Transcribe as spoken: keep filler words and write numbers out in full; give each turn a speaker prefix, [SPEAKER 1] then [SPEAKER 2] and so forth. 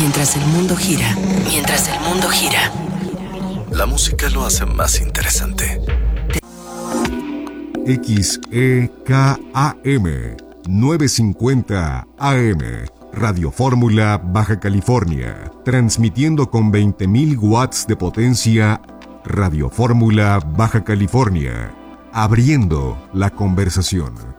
[SPEAKER 1] Mientras el mundo gira, mientras el mundo gira,
[SPEAKER 2] la música lo hace más interesante.
[SPEAKER 3] X E K A M novecientos cincuenta A M, Radio Fórmula, Baja California, transmitiendo con veinte mil watts de potencia. Radio Fórmula, Baja California, abriendo la conversación.